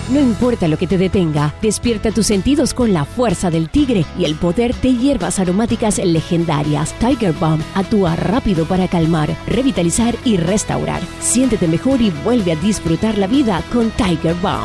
No importa lo que te detenga, despierta tus sentidos con la fuerza del tigre y el poder de hierbas aromáticas legendarias. Tiger Balm actúa rápido para calmar, revitalizar y restaurar. Siéntete mejor y vuelve a disfrutar la vida con Tiger Balm.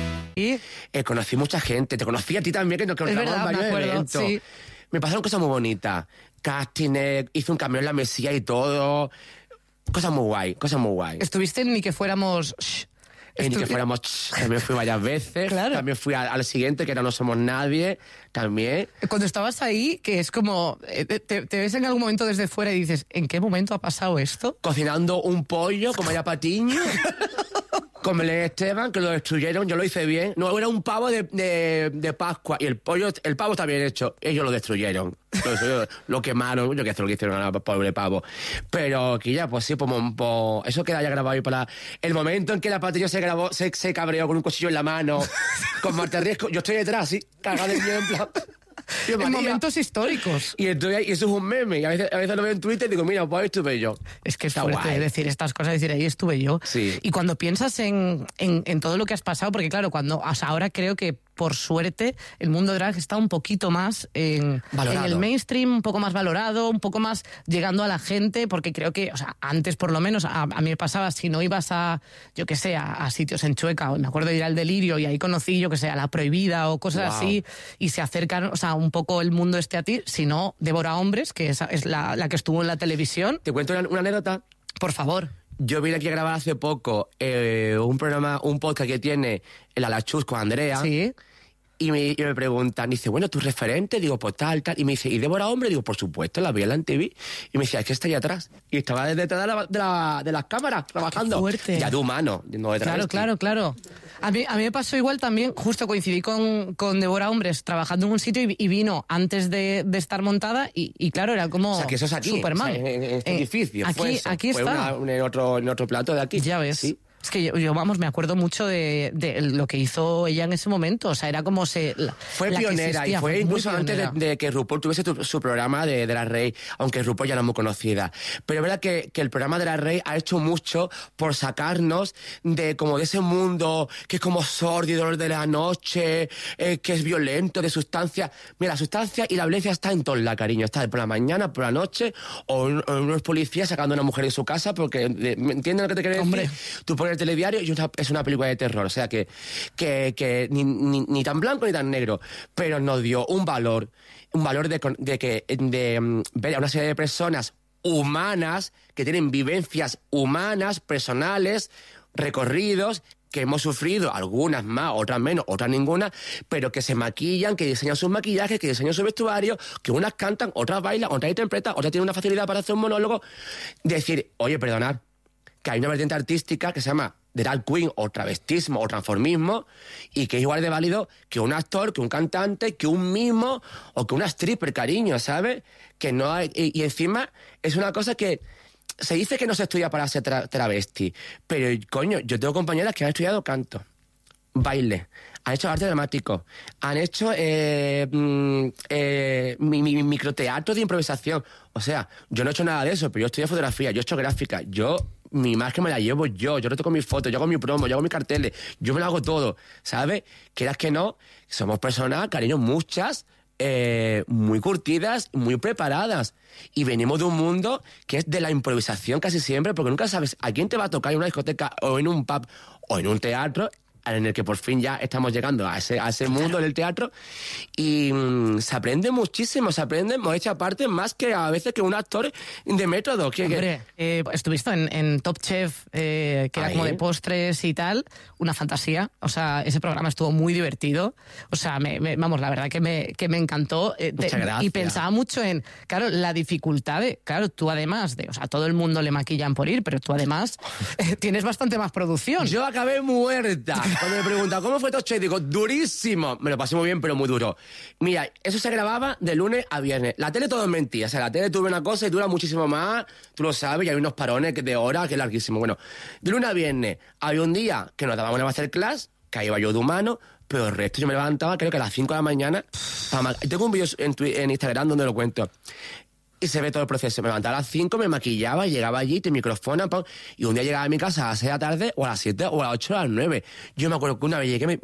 Conocí mucha gente, te conocí a ti también, que nos conocíamos en varios eventos. Sí. Me pasaron cosas muy bonitas. Casting, hice un cambio en la mesilla y todo. Cosas muy guay, cosas muy guay. Estuviste en Ni que fuéramos... Ni que fuéramos... También fui varias veces. Claro. También fui al siguiente, que era No Somos Nadie. También. Cuando estabas ahí, que es como... Te ves en algún momento desde fuera y dices, ¿en qué momento ha pasado esto? Cocinando un pollo con María Patiño. Con Belén Esteban, que lo destruyeron, yo lo hice bien. No, era un pavo de Pascua y el pavo está bien hecho. Ellos lo destruyeron. Lo quemaron, yo qué sé lo que hicieron al pobre pavo. Pero aquí ya, pues sí, eso queda ya grabado ahí para... El momento en que la Patiño se cabreó con un cuchillo en la mano, con Marta Riesco, yo estoy detrás, sí, cagado de miedo, en plan... En momentos históricos. Y eso es un meme. Y a veces lo veo en Twitter y digo, mira, pues ahí estuve yo. Es que es fuerte decir estas cosas, decir, ahí estuve yo. Sí. Y cuando piensas en todo lo que has pasado, porque claro, ahora creo que por suerte el mundo drag está un poquito más en el mainstream, un poco más valorado, un poco más llegando a la gente, porque creo que, o sea, antes por lo menos a mí me pasaba, si no ibas a, yo qué sé, a sitios en Chueca, o me acuerdo de ir al Delirio y ahí conocí, yo qué sé, a La Prohibida o cosas así, y se acercan, o sea, un poco el mundo a ti, sino Débora Hombres, que es la que estuvo en la televisión. ¿Te cuento una anécdota? Por favor. Yo vine aquí a grabar hace poco un podcast que tiene el Alachus con Andrea. Sí. Y me preguntan, dice, bueno, ¿tu referente? Digo, pues tal. Y me dice, ¿y Débora Hombre? Digo, por supuesto, la vi en la MTV. Y me decía, es que está ahí atrás. Y estaba detrás de las cámaras, trabajando. Qué fuerte. Ya de humano, no de travesti. Claro. A mí me pasó igual también, justo coincidí con Débora Hombres trabajando en un sitio y vino antes de estar montada y claro, era como... O sea, que eso es aquí, Superman. O sea, en este edificio. Aquí está. Fue en otro plato de aquí. Ya ves. Sí. Es que yo me acuerdo mucho de lo que hizo ella en ese momento. O sea, era como fue pionera y fue incluso antes de que RuPaul tuviese su programa de La Rey, aunque RuPaul ya no es muy conocida. Pero es verdad que el programa de La Rey ha hecho mucho por sacarnos de ese mundo que es como sórdido de la noche, que es violento, de sustancias. Mira, la sustancia y la violencia está en todos lados, cariño. Está por la mañana, por la noche, o unos policías sacando a una mujer de su casa porque... ¿Entiendes lo que te quiero decir? Hombre. Tú pones el telediario y es una película de terror, o sea que ni tan blanco ni tan negro, pero nos dio un valor de ver a una serie de personas humanas que tienen vivencias humanas, personales, recorridos, que hemos sufrido, algunas más, otras menos, otras ninguna, pero que se maquillan, que diseñan sus maquillajes, que diseñan su vestuario, que unas cantan, otras bailan, otras interpretan, otras tienen una facilidad para hacer un monólogo. Decir, oye, perdonad, que hay una vertiente artística que se llama drag queen o travestismo o transformismo y que es igual de válido que un actor, que un cantante, que un mimo o que una stripper, cariño, ¿sabes? Que no hay... Y encima es una cosa que se dice que no se estudia para ser travesti, pero, coño, yo tengo compañeras que han estudiado canto, baile, han hecho arte dramático, han hecho microteatro de improvisación. O sea, yo no he hecho nada de eso, pero yo estudio fotografía, yo he hecho gráfica, mi imagen me la llevo yo retoco mis fotos, yo hago mi promo, yo hago mis carteles, yo me lo hago todo, ¿sabes? Quieras que no, somos personas, cariño, muchas, muy curtidas, muy preparadas. Y venimos de un mundo que es de la improvisación casi siempre, porque nunca sabes a quién te va a tocar en una discoteca o en un pub o en un teatro, en el que por fin ya estamos llegando a ese mundo del teatro, y se aprende muchísimo, hemos hecho aparte más que a veces que un actor de método. Hombre, estuviste en Top Chef, que era como de postres y tal, una fantasía, o sea, ese programa estuvo muy divertido, o sea, vamos, la verdad que me encantó. Muchas gracias. Y pensaba mucho en, claro, la dificultad de, claro, tú además de, o sea, todo el mundo le maquillan por ir, pero tú además tienes bastante más producción. Yo acabé muerta. Cuando me preguntan, ¿cómo fue Top Chef? Digo, durísimo. Me lo pasé muy bien, pero muy duro. Mira, eso se grababa de lunes a viernes. La tele todo es mentira. O sea, la tele tuve una cosa y dura muchísimo más. Tú lo sabes, y hay unos parones de horas que es larguísimo. Bueno, de lunes a viernes había un día que nos daban una masterclass, que ahí iba yo de humano, pero el resto yo me levantaba creo que a las 5 de la mañana. Tengo un vídeo en Instagram donde lo cuento. Y se ve todo el proceso. Me levantaba a las 5, me maquillaba, llegaba allí, te micrófono, y un día llegaba a mi casa a las 6 de la tarde, o a las 7, o a las 8, o a las 9. Yo me acuerdo que una vez llegué,